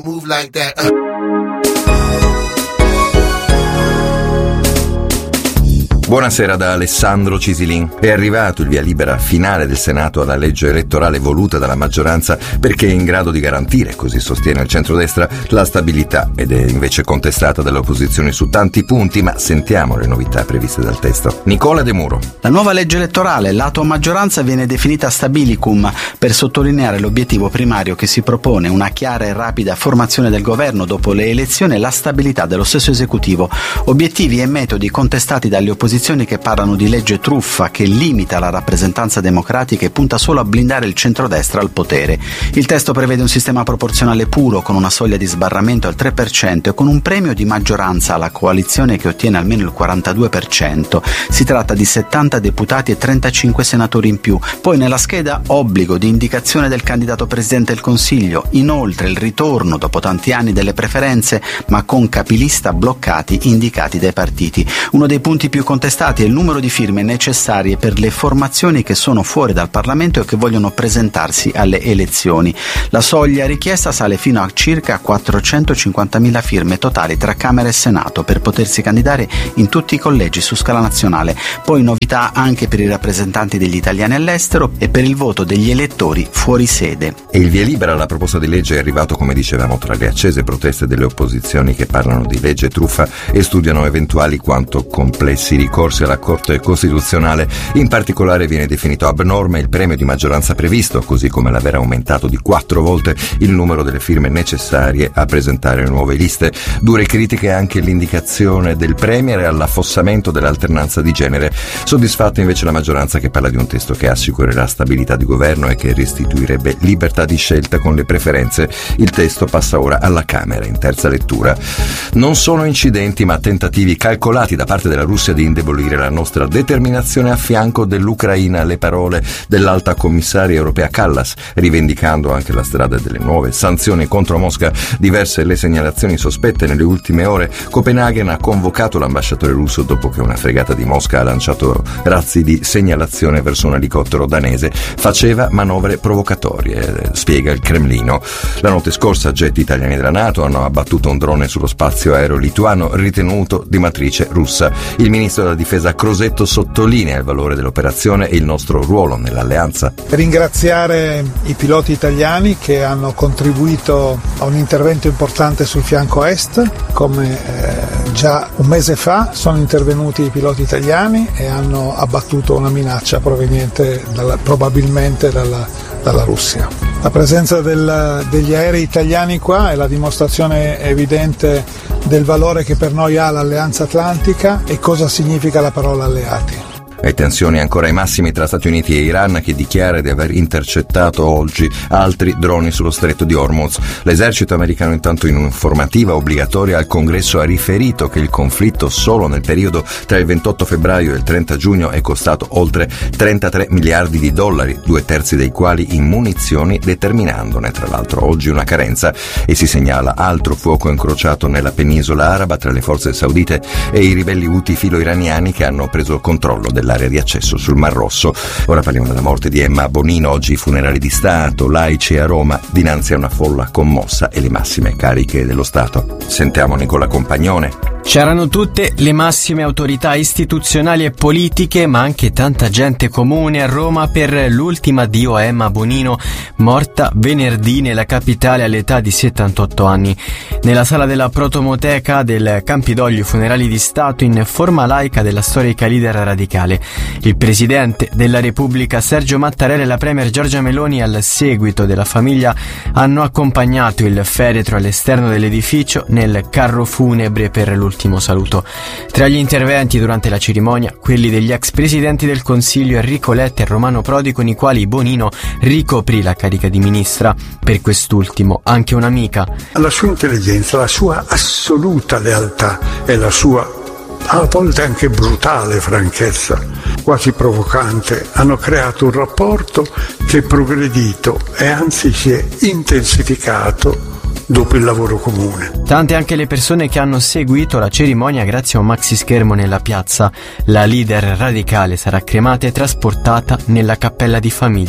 Move like that. Buonasera da Alessandro Cisilin. È arrivato il via libera finale del Senato alla legge elettorale voluta dalla maggioranza perché è in grado di garantire, così sostiene il centrodestra, la stabilità ed è invece contestata dalle opposizioni su tanti punti, ma sentiamo le novità previste dal testo. Nicola De Muro. La nuova legge elettorale, lato maggioranza, viene definita stabilicum per sottolineare l'obiettivo primario che si propone, una chiara e rapida formazione del governo dopo le elezioni e la stabilità dello stesso esecutivo. Obiettivi e metodi contestati dalle opposizioni che parlano di legge truffa che limita la rappresentanza democratica e punta solo a blindare il centrodestra al potere. Il testo prevede un sistema proporzionale puro con una soglia di sbarramento al 3% e con un premio di maggioranza alla coalizione che ottiene almeno il 42%. Si tratta di 70 deputati e 35 senatori in più. Poi nella scheda obbligo di indicazione del candidato Presidente del Consiglio. Inoltre il ritorno dopo tanti anni delle preferenze ma con capilista bloccati indicati dai partiti. Uno dei punti più contestati è il numero di firme necessarie per le formazioni che sono fuori dal Parlamento e che vogliono presentarsi alle elezioni. La soglia richiesta sale fino a circa 450.000 firme totali tra Camera e Senato per potersi candidare in tutti i collegi su scala nazionale. Poi novità anche per i rappresentanti degli italiani all'estero e per il voto degli elettori fuori sede. E il via libera alla proposta di legge è arrivato, come dicevamo, tra le accese proteste delle opposizioni che parlano di legge truffa e studiano eventuali quanto complessi ricorsi alla Corte Costituzionale. In particolare viene definito abnorme il premio di maggioranza previsto, così come l'aver aumentato di 4 volte il numero delle firme necessarie a presentare nuove liste. Dure critiche anche l'indicazione del premier e all'affossamento dell'alternanza di genere. Soddisfatta invece la maggioranza che parla di un testo che assicurerà stabilità di governo e che restituirebbe libertà di scelta con le preferenze. Il testo passa ora alla Camera in terza lettura. Non sono incidenti ma tentativi calcolati da parte della Russia di indebolire la nostra determinazione a fianco dell'Ucraina, le parole dell'alta commissaria europea Kallas, rivendicando anche la strada delle nuove sanzioni contro Mosca. Diverse le segnalazioni sospette nelle ultime ore. Copenaghen ha convocato l'ambasciatore russo dopo che una fregata di Mosca ha lanciato razzi di segnalazione verso un elicottero danese. Faceva manovre provocatorie, spiega il Cremlino. La notte scorsa jet italiani della NATO hanno abbattuto un drone sullo spazio aereo lituano ritenuto di matrice russa. Il ministro della difesa Crosetto sottolinea il valore dell'operazione e il nostro ruolo nell'alleanza. Ringraziare i piloti italiani che hanno contribuito a un intervento importante sul fianco est. Come già un mese fa sono intervenuti i piloti italiani e hanno abbattuto una minaccia proveniente probabilmente dalla Russia. La presenza degli aerei italiani qua è la dimostrazione evidente del valore che per noi ha l'Alleanza Atlantica e cosa significa la parola alleati. E tensioni ancora ai massimi tra Stati Uniti e Iran, che dichiara di aver intercettato oggi altri droni sullo stretto di Hormuz. L'esercito americano intanto in un'informativa obbligatoria al Congresso ha riferito che il conflitto solo nel periodo tra il 28 febbraio e il 30 giugno è costato oltre 33 miliardi di dollari, 2/3 dei quali in munizioni, determinandone tra l'altro oggi una carenza. E si segnala altro fuoco incrociato nella penisola araba tra le forze saudite e i ribelli Houthi filo-iraniani che hanno preso il controllo dell'area di accesso sul Mar Rosso. Ora parliamo della morte di Emma Bonino. Oggi i funerali di Stato, laici a Roma, dinanzi a una folla commossa e le massime cariche dello Stato. Sentiamo Nicola Compagnone. C'erano tutte le massime autorità istituzionali e politiche, ma anche tanta gente comune a Roma per l'ultimo addio a Emma Bonino, morta venerdì nella capitale all'età di 78 anni. Nella sala della protomoteca del Campidoglio Funerali di Stato, in forma laica della storica leader radicale, il Presidente della Repubblica Sergio Mattarella e la Premier Giorgia Meloni, al seguito della famiglia, hanno accompagnato il feretro all'esterno dell'edificio nel carro funebre per l'ultimo saluto. Tra gli interventi durante la cerimonia, quelli degli ex presidenti del Consiglio Enrico Letta e Romano Prodi, con i quali Bonino ricoprì la carica di ministra. Per quest'ultimo anche un'amica. La sua intelligenza, la sua assoluta lealtà e la sua a volte anche brutale franchezza, quasi provocante, hanno creato un rapporto che è progredito e anzi si è intensificato dopo il lavoro comune. Tante anche le persone che hanno seguito la cerimonia grazie a un maxi schermo nella piazza. La leader radicale sarà cremata e trasportata nella cappella di famiglia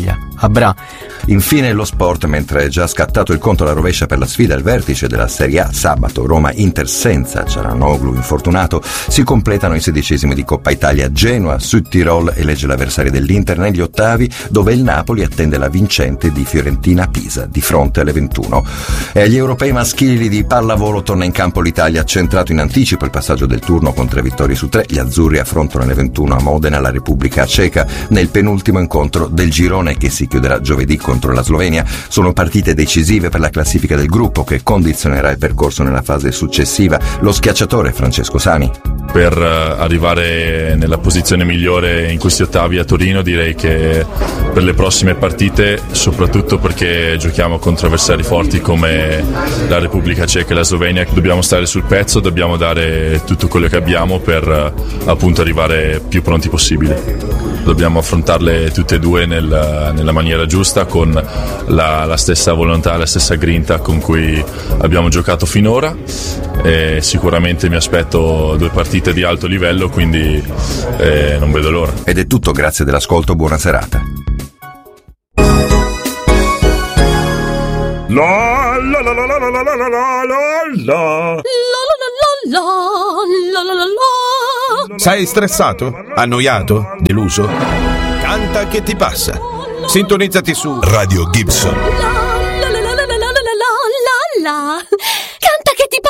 a Bra. Infine lo sport, mentre è già scattato il conto alla rovescia per la sfida al vertice della Serie A sabato, Roma-Inter senza Cialanoglu infortunato, si completano i 16esimi di Coppa Italia. Genoa, Südtirol elegge l'avversario dell'Inter negli ottavi, dove il Napoli attende la vincente di Fiorentina-Pisa di fronte alle 21. E agli europei maschili di pallavolo torna in campo l'Italia, centrato in anticipo il passaggio del turno con 3 vittorie su 3. Gli azzurri affrontano alle 21 a Modena la Repubblica Ceca nel penultimo incontro del girone che si chiuderà giovedì contro la Slovenia. Sono partite decisive per la classifica del gruppo che condizionerà il percorso nella fase successiva. Lo schiacciatore Francesco Sami. Per arrivare nella posizione migliore in questi ottavi a Torino, direi che per le prossime partite, soprattutto perché giochiamo contro avversari forti come la Repubblica Ceca e la Slovenia, dobbiamo stare sul pezzo, dobbiamo dare tutto quello che abbiamo per appunto arrivare più pronti possibile. Dobbiamo affrontarle tutte e due nella maniera giusta, con la stessa volontà, la stessa grinta con cui abbiamo giocato finora, e sicuramente mi aspetto 2 partite di alto livello, quindi non vedo l'ora. Ed è tutto, grazie dell'ascolto, buona serata. Sei stressato? Annoiato? Deluso? Canta che ti passa. Sintonizzati su Radio Gibson.